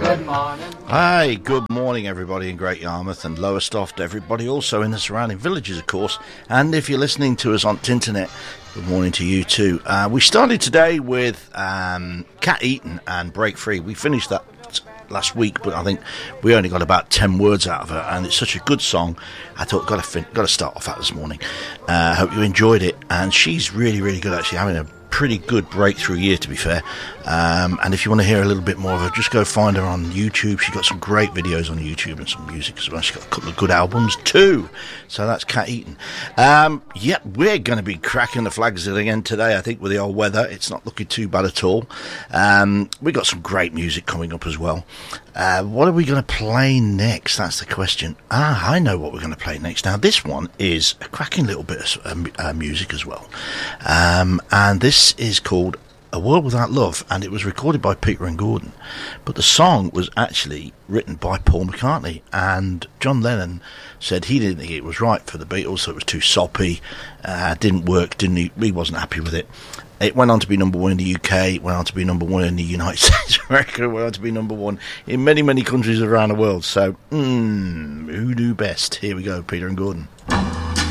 Good morning. Hi, good morning everybody in Great Yarmouth and Lowestoft, everybody also in the surrounding villages of course, and if you're listening to us on internet, good morning to you too. We started today with Cat Eaton and Break Free. We finished that last week, but I think we only got about 10 words out of her, and it's such a good song. I thought got to start off that this morning. Hope you enjoyed it, and she's really good, actually having a pretty good breakthrough year, to be fair. And if you want to hear a little bit more of her, just go find her on YouTube. She's got some great videos on YouTube and some music as well. She's got a couple of good albums too. So that's Cat Eaton. We're going to be cracking the flags again today, I think, with the old weather. It's not looking too bad at all. We've got some great music coming up as well. What are we going to play next? That's the question. I know what we're going to play next. Now, this one is a cracking little bit of music as well. And this is called A World Without Love, and it was recorded by Peter and Gordon. But the song was actually written by Paul McCartney, and John Lennon said he didn't think it was right for the Beatles, so it was too soppy, didn't work, he wasn't happy with it. It went on to be number one in the UK, it went on to be number one in the United States of America, it went on to be number one in many countries around the world. So, who knew best? Here we go, Peter and Gordon.